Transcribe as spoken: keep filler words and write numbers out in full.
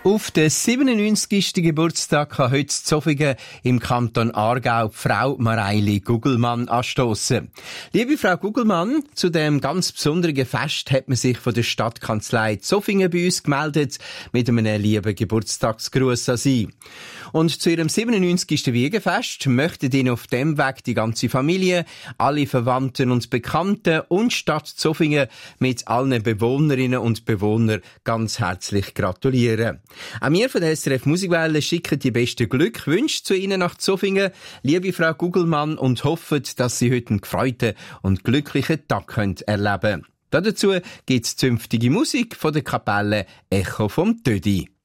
Auf den siebenundneunzigsten Geburtstag kann heute in Zofingen im Kanton Aargau die Frau Mareili Gugelmann anstossen. Liebe Frau Gugelmann, zu dem ganz besonderen Fest hat man sich von der Stadtkanzlei Zofingen bei uns gemeldet mit einem lieben Geburtstagsgruß an Sie. Und zu Ihrem siebenundneunzigsten Wiegefest möchten Ihnen auf dem Weg die ganze Familie, alle Verwandten und Bekannten und Stadt Zofingen mit allen Bewohnerinnen und Bewohnern ganz herzlich gratulieren. Auch wir von der S R F Musikwelle schicken die besten Glückwünsche zu Ihnen nach Zofingen, liebe Frau Gugelmann, und hoffen, dass Sie heute einen gefreuten und glücklichen Tag können erleben können. Dazu gibt es zünftige Musik von der Kapelle Echo vom Tödi.